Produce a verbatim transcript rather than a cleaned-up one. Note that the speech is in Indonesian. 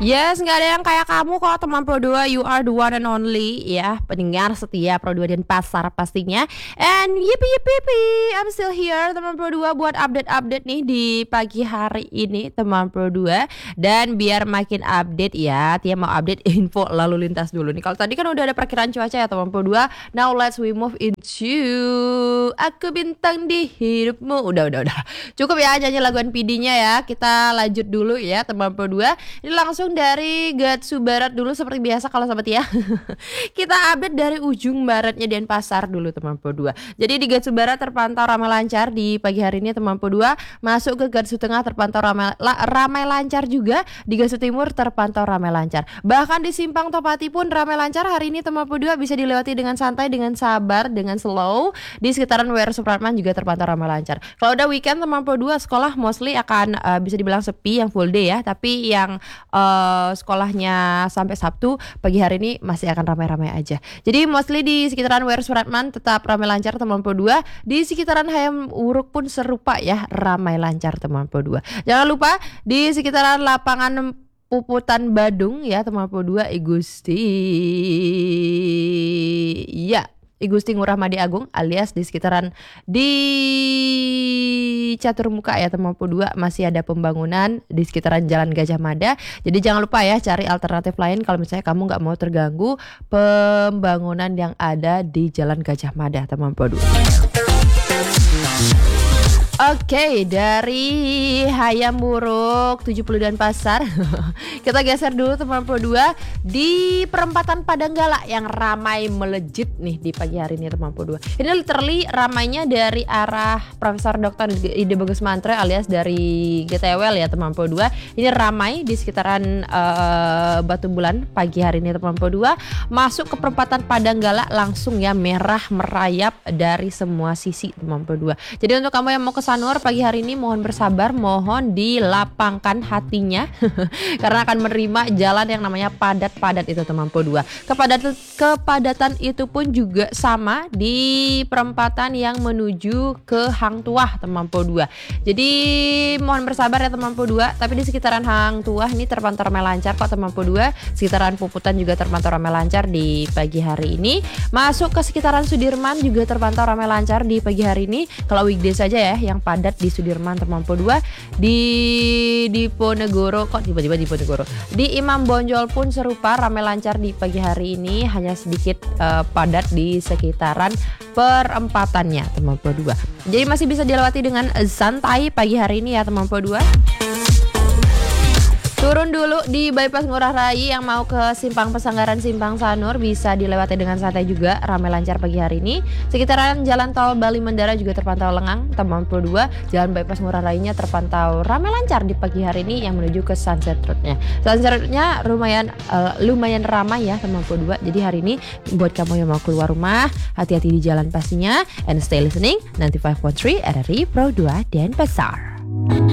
Yes, nggak ada yang kayak kamu kok teman Pro dua. You are the one and only ya, pendengar setia Pro dua Denpasar pastinya. And yippee yippee yippee, I'm still here teman Pro dua buat update-update nih di pagi hari ini teman Pro dua. Dan biar makin update ya, Tia mau update info lalu lintas dulu nih. Kalau tadi kan udah ada perkiraan cuaca ya teman Pro dua. Now let's we move into Aku Bintang di Hidupmu. Udah udah udah. Cukup ya nyanyi lagu N P D-nya ya. Kita lanjut dulu ya teman Pro dua. Ini langsung dari Gatsu Barat dulu seperti biasa kalau sahabat ya. Kita update dari ujung baratnya Denpasar dulu teman Pro dua. Jadi di Gatsu Barat terpantau ramai lancar di pagi hari ini teman Pro dua. Masuk ke Gatsu Tengah terpantau ramai, la, ramai lancar juga. Di Gatsu Timur terpantau ramai lancar. Bahkan di Simpang Topati pun ramai lancar hari ini teman Pro dua, bisa dilewati dengan santai, dengan sabar, dengan slow. Di sekitaran W R Supratman juga terpantau ramai lancar. Kalau udah weekend teman Pro dua, sekolah mostly akan uh, bisa dibilang sepi yang full day ya. Tapi yang uh, sekolahnya sampai Sabtu pagi hari ini masih akan ramai-ramai aja. Jadi mostly di sekitaran W R Supratman tetap ramai lancar teman Pro dua. Di sekitaran Hayam Wuruk pun serupa ya, ramai lancar teman Pro dua. Jangan lupa di sekitaran lapangan Puputan Badung ya teman Pro dua, Igusti ya Igusti Ngurah Madi Agung alias di sekitaran di Caturmuka ya teman Pro dua, masih ada pembangunan di sekitaran Jalan Gajah Mada. Jadi jangan lupa ya cari alternatif lain kalau misalnya kamu nggak mau terganggu pembangunan yang ada di Jalan Gajah Mada teman Pro dua. Oke, okay, dari Hayam Wuruk tujuh puluh Denpasar kita geser dulu teman Pro dua di perempatan Padanggala yang ramai melejit nih di pagi hari ini teman Pro dua. Ini literally ramainya dari arah Profesor Doktor Ide Bagus Mantre alias dari G T W L ya teman Pro dua. Ini ramai di sekitaran uh, Batu Bulan pagi hari ini teman Pro dua. Masuk ke perempatan Padanggala langsung ya merah merayap dari semua sisi teman Pro dua. Jadi untuk kamu yang mau ke Sanur pagi hari ini mohon bersabar, mohon dilapangkan hatinya karena akan menerima jalan yang namanya padat-padat itu teman Pro dua. Kepadatan, kepadatan itu pun juga sama di perempatan yang menuju ke Hang Tuah teman Pro dua. Jadi mohon bersabar ya teman Pro dua, tapi di sekitaran Hang Tuah ini terpantau ramai lancar kok teman Pro dua. Sekitaran Puputan juga terpantau ramai lancar di pagi hari ini. Masuk ke sekitaran Sudirman juga terpantau ramai lancar di pagi hari ini. Kalau weekday saja ya yang padat di Sudirman teman Pro dua. Di Diponegoro kok tiba-tiba Diponegoro. Di Imam Bonjol pun serupa ramai lancar di pagi hari ini, hanya sedikit uh, padat di sekitaran perempatannya teman Pro dua. Jadi masih bisa dilewati dengan santai pagi hari ini ya teman Pro dua. Turun dulu di bypass Ngurah Rai yang mau ke Simpang Pesanggaran Simpang Sanur bisa dilewati dengan santai juga, ramai lancar pagi hari ini. Sekitaran Jalan Tol Bali Mendara juga terpantau lengang teman Pro dua. Jalan bypass Ngurah Rai-nya terpantau ramai lancar di pagi hari ini yang menuju ke Sunset Road-nya. Sunset Road-nya lumayan uh, lumayan ramai ya teman Pro dua. Jadi hari ini buat kamu yang mau keluar rumah, hati-hati di jalan pastinya, and stay listening ninety-five point three R R I Pro dua Denpasar.